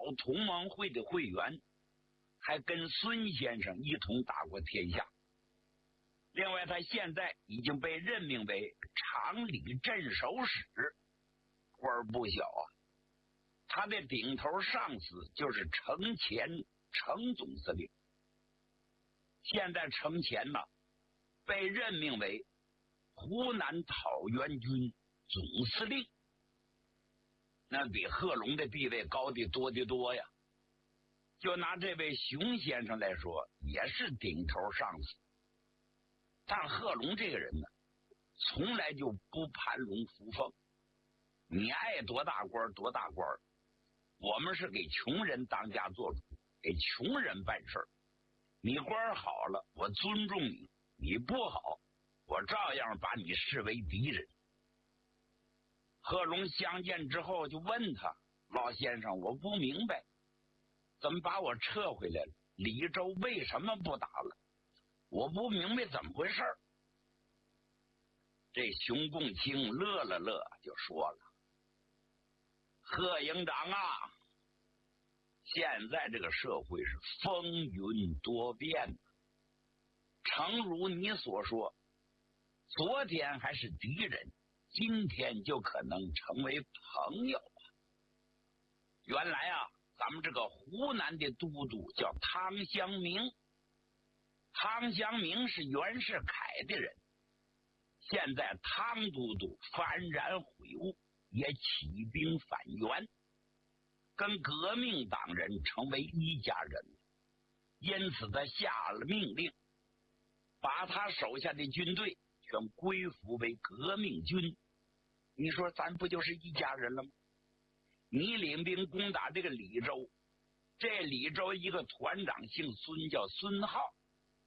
同盟会的会员，还跟孙先生一同打过天下。另外，他现在已经被任命为常理镇守使，官儿不小啊。他的顶头上司就是程潜，程总司令。现在程潜呢，被任命为湖南讨袁军总司令，那比贺龙的地位高得多得多呀。就拿这位熊先生来说，也是顶头上司。但贺龙这个人呢，从来就不盘龙附凤，你爱多大官多大官，我们是给穷人当家做主，给穷人办事儿。你官好了，我尊重你；你不好，我照样把你视为敌人。贺龙相见之后就问他：老先生，我不明白，怎么把我撤回来了？李州为什么不打了？我不明白怎么回事。这熊共清乐了乐，就说了：贺营长啊，现在这个社会是风云多变，诚如你所说，昨天还是敌人，今天就可能成为朋友啊。原来啊，咱们这个湖南的都督叫汤湘明，汤湘明是袁世凯的人。现在汤都督幡然悔悟，也起兵反袁，跟革命党人成为一家人，因此他下了命令，把他手下的军队全归服为革命军。你说咱不就是一家人了吗？你领兵攻打这个李州，这李州一个团长姓孙，叫孙浩。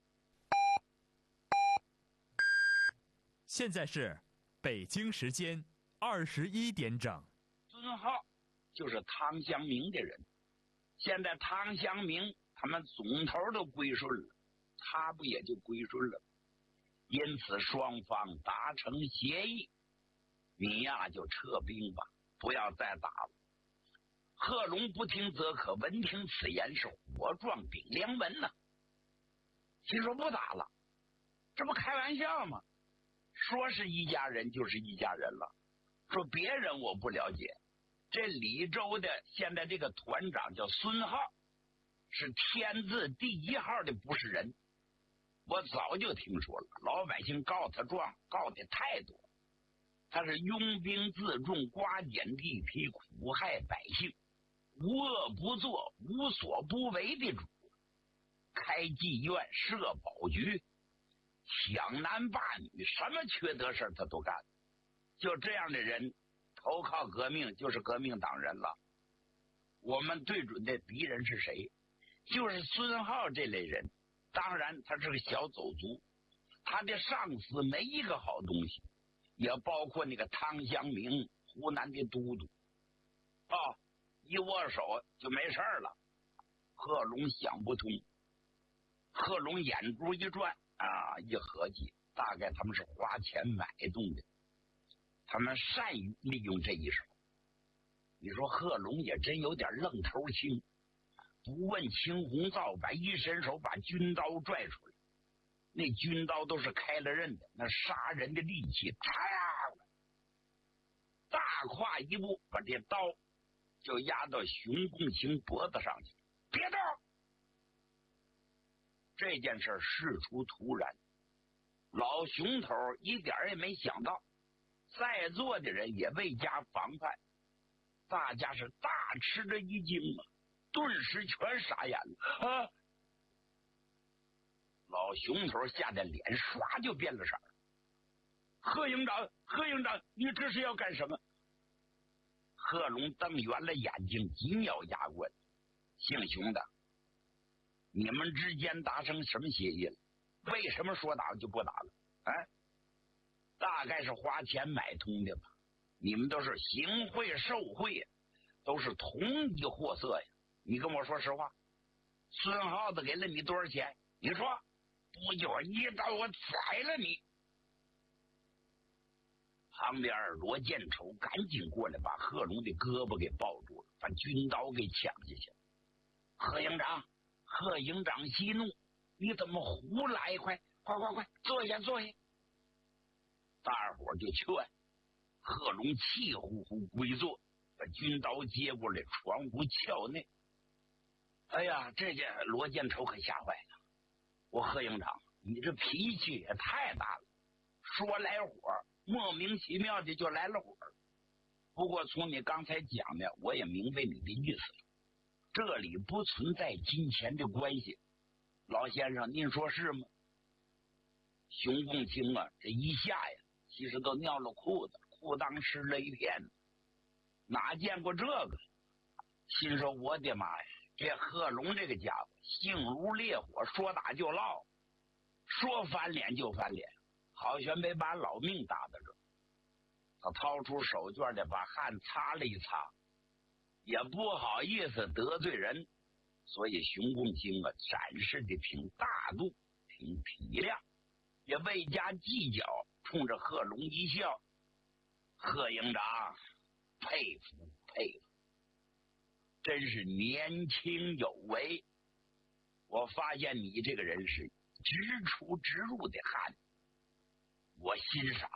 现在是北京时间21点整。 孙浩就是汤湘明的人，现在汤湘明他们总头都归顺了，他不也就归顺了？因此双方达成协议，你呀就撤兵吧，不要再打了。贺龙不听则可，闻听此言是火撞顶梁门呐。心说不打了，这不开玩笑吗？说是一家人就是一家人了，说别人我不了解。这李州的现在这个团长叫孙浩，是天字第一号的不是人。我早就听说了，老百姓告他状告的太多，他是拥兵自重，刮减地皮，苦害百姓，无恶不作，无所不为的主，开妓院，设保局，抢男霸女，什么缺德事他都干。就这样的人投靠革命就是革命党人了。我们对准的敌人是谁？就是孙浩这类人。当然他是个小走卒，他的上司没一个好东西，也包括那个汤湘明，湖南的都督一握手就没事了。贺龙想不通，贺龙眼珠一转一合计，大概他们是花钱买动的，他们善于利用这一手。你说贺龙也真有点愣头青，不问青红皂白，一伸手把军刀拽出来，那军刀都是开了刃的，那杀人的利器，大跨一步把这刀就压到熊共清脖子上去，别动！这件事事出突然，老熊头一点也没想到，在座的人也未加防范，大家是大吃着一惊啊，顿时全傻眼了老熊头吓得脸唰就变了色。贺营长，你这是要干什么？贺龙瞪圆了眼睛，紧咬牙关：姓熊的，你们之间达成什么协议了？为什么说打就不打了？大概是花钱买通的吧。你们都是行贿受贿，都是同一货色呀。你跟我说实话，孙浩子给了你多少钱？你说，不就是一刀我宰了你。 旁边罗建丑赶紧过来，把贺龙的胳膊给抱住了，把军刀给抢下去。贺营长，贺营长息怒，你怎么胡来一块？快，坐下。大伙就劝贺龙气呼呼归坐，把军刀接过来，窗户撬内。哎呀，这件罗建丑可吓坏了。我贺营长，你这脾气也太大了，说来火，莫名其妙的就来了火。不过从你刚才讲的，我也明白你的意思了，这里不存在金钱的关系。老先生，您说是吗？熊共清啊，这一下呀，其实都尿了裤子，裤裆湿了一片，哪见过这个？心说我的妈呀，这贺龙这个家伙性如烈火，说打就唠，说翻脸就翻脸，好悬没把老命搭在这。他掏出手绢的把汗擦了一擦，也不好意思得罪人，所以熊共清啊展示的挺大度，挺体谅，也未加计较，冲着贺龙一笑。贺营长，佩服，真是年轻有为。我发现你这个人是直出直入的汉子，我欣赏。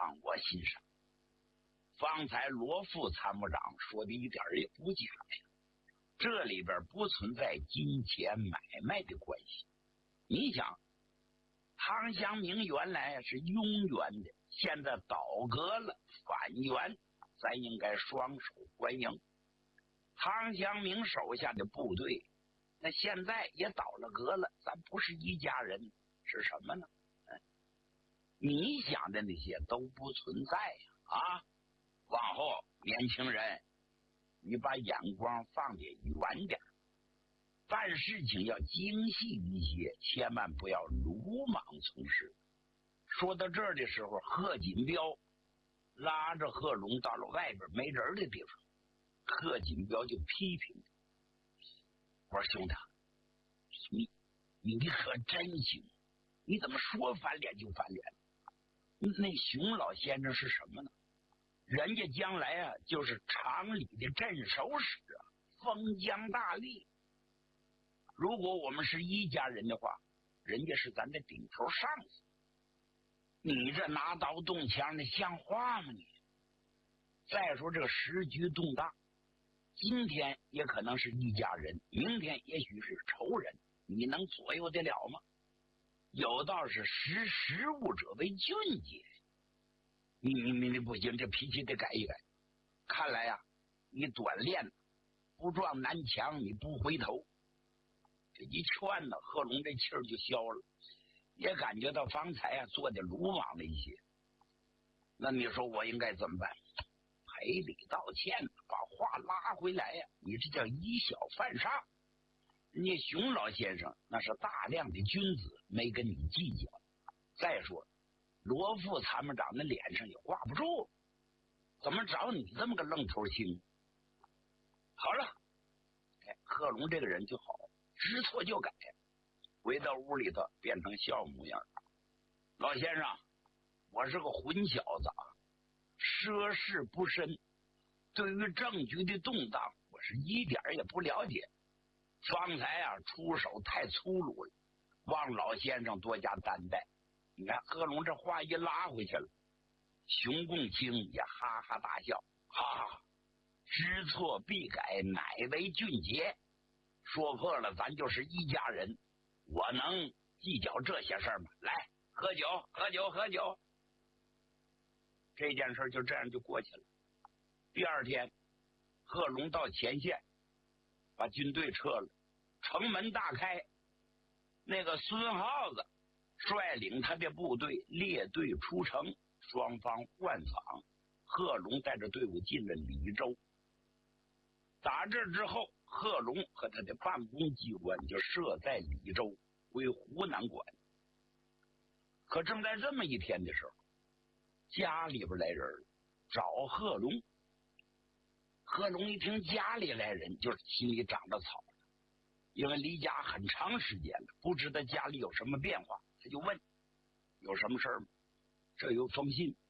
方才罗副参谋长说的一点也不假呀，这里边不存在金钱买卖的关系。你想，汤祥明原来是拥元的，现在倒戈了，反元，咱应该双手欢迎。汤祥明手下的部队，那现在也倒了戈了，咱不是一家人，是什么呢？你想的那些都不存在呀！啊，往后年轻人，你把眼光放得远点，办事情要精细一些，千万不要鲁莽从事。说到这儿的时候，贺锦彪拉着贺龙到了外边没人的地方，贺锦彪就批评：“我说兄弟，你可真行，你怎么说翻脸就翻脸？那熊老先生是什么呢？人家将来啊，就是厂里的镇守使啊，封疆大吏。如果我们是一家人的话，人家是咱的顶头上司。你这拿刀动枪的像话吗你？再说这个时局动荡，今天也可能是一家人，明天也许是仇人，你能左右得了吗？有道是识时务者为俊杰。你不行，这脾气得改一改。看来呀，你短练不撞南墙你不回头。这一劝呢，贺龙这气儿就消了，也感觉到方才啊做的鲁莽了一些。那你说我应该怎么办？赔礼道歉，把话拉回来呀！你这叫以小犯上。人家熊老先生那是大量的君子，没跟你计较。再说罗副参谋长的脸上也挂不住，怎么找你这么个愣头青？好了，贺龙这个人就好，知错就改。回到屋里头变成笑模样。老先生，我是个混小子啊，涉世不深，对于政局的动荡我是一点也不了解。方才啊出手太粗鲁了，望老先生多加担待。你看贺龙这话一拉回去了，熊共清也哈哈大笑，哈，知错必改，乃为俊杰。说破了咱就是一家人，我能计较这些事儿吗？来，喝酒。这件事就这样就过去了。第二天，贺龙到前线，把军队撤了，城门大开。那个孙耗子率领他的部队列队出城，双方换访。贺龙带着队伍进了李州。打这之后，贺龙和他的办公机关就设在李州，归湖南管。可正在这么一天的时候，家里边来人了，找贺龙。贺龙一听家里来人，就是心里长着草了，因为离家很长时间了，不知道家里有什么变化，他就问有什么事儿吗？这有封信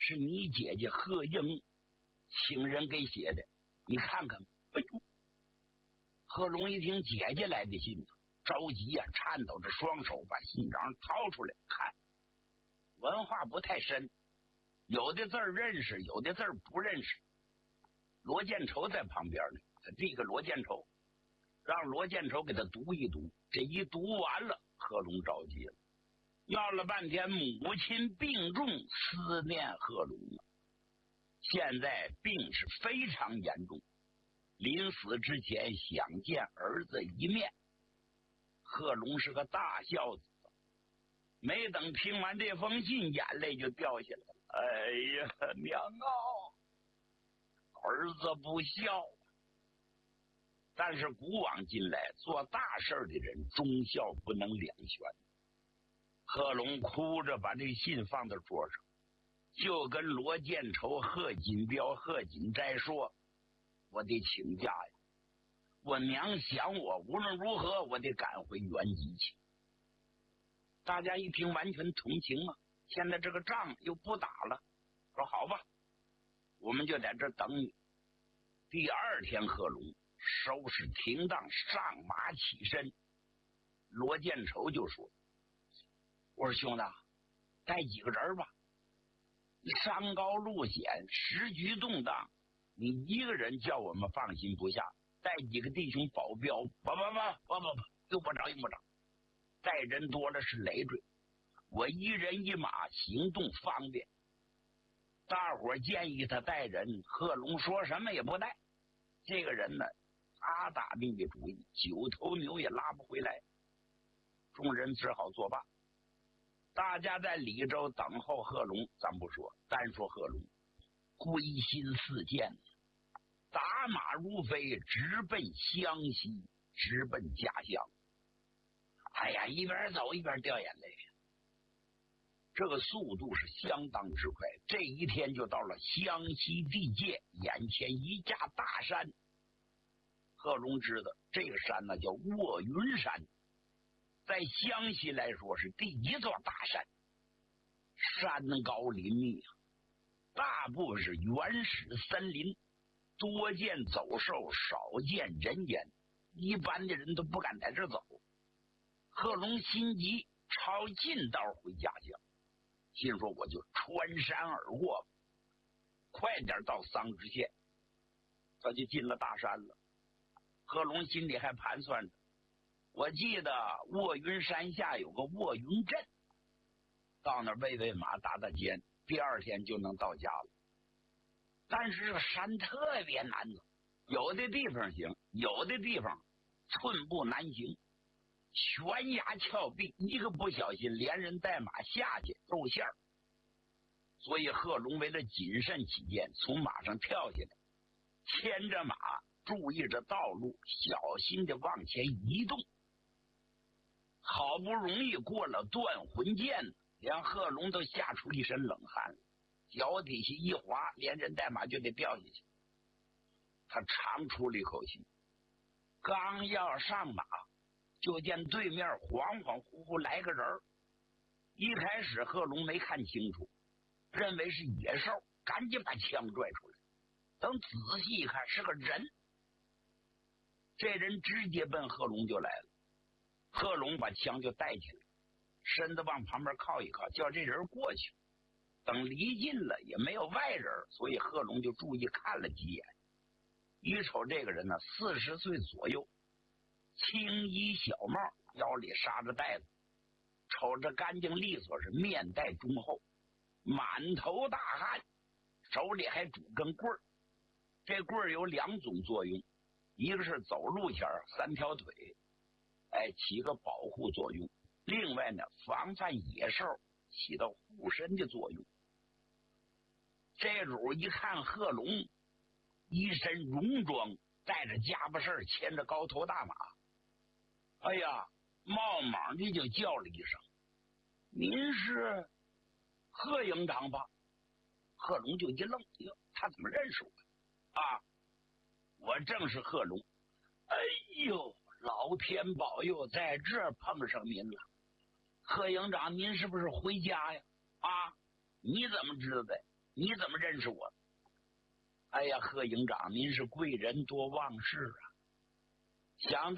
是你姐姐贺英请人给写的，你看看。哎呦，贺龙一听姐姐来的信，着急呀，颤抖着双手把信章掏出来看。文化不太深，有的字认识，有的字不认识。罗建筹在旁边呢，他递给罗建筹，让罗建筹给他读一读。这一读完了，贺龙着急了，闹了半天，母亲病重，思念贺龙啊。现在病是非常严重，临死之前想见儿子一面。贺龙是个大孝子，没等听完这封信，眼泪就掉下来了。哎呀，娘啊，儿子不孝。但是古往今来，做大事的人忠孝不能两全。贺龙哭着把这信放到桌上，就跟罗建筹、贺锦彪、贺锦斋说：“我得请假呀，我娘想我，无论如何我得赶回原籍去。”大家一听完全同情啊，现在这个仗又不打了，说好吧，我们就在这等你。第二天，贺龙收拾停当，上马起身。罗建筹就说：“我说兄弟，带几个人吧，山高路险，时局动荡，你一个人叫我们放心不下，带几个弟兄保镖，不，用不着。带人多了是累赘，我一人一马，行动方便。”大伙建议他带人，贺龙说什么也不带。这个人呢，他打定的主意，九头牛也拉不回来。众人只好作罢。大家在李州等候贺龙，咱不说，单说贺龙归心似箭，打马如飞，直奔湘西，直奔家乡。哎呀，一边走一边掉眼泪，这个速度是相当之快。这一天就到了湘西地界，眼前一架大山。贺龙知道这个山呢叫卧云山，在湘西来说是第一座大山，山高林密啊，大部分是原始森林，多见走兽，少见人烟，一般的人都不敢在这走。贺龙心急，朝近道回家乡，心说我就穿山而过，快点到桑植县。他就进了大山了。贺龙心里还盘算着，我记得卧云山下有个卧云镇，到那儿喂马打尖，第二天就能到家了。但是这个山特别难走，有的地方行，有的地方寸步难行，悬崖峭壁，一个不小心连人带马下去露馅儿。所以贺龙为了谨慎起见，从马上跳下来，牵着马，注意着道路，小心的往前移动。好不容易过了断魂涧，连贺龙都吓出一身冷汗，脚底下一滑，连人带马就得掉下去。他长出了一口气，刚要上马，就见对面恍恍惚惚来个人。一开始贺龙没看清楚，认为是野兽，赶紧把枪拽出来。等仔细一看，是个人。这人直接奔贺龙就来了。贺龙把枪就带起来，身子往旁边靠一靠，叫这人过去。等离近了也没有外人，所以贺龙就注意看了几眼。一瞅这个人呢，40岁左右，青衣小帽，腰里扎着带子，瞅着干净利索，是面带忠厚，满头大汗，手里还拄根棍儿。这棍儿有2种作用，一个是走路前3条腿，起个保护作用；另外呢，防范野兽，起到护身的作用。这主一看贺龙一身戎装，带着家伙事儿，牵着高头大马，哎呀，冒莽的就叫了一声：“您是贺营长吧？”贺龙就一愣，哟，他怎么认识我啊？我正是贺龙。哎呦，老天保佑，在这儿碰上您了。贺营长，您是不是回家呀？啊，你怎么知道的？ 你怎么认识我？哎呀，贺营长，您是贵人多忘事啊！想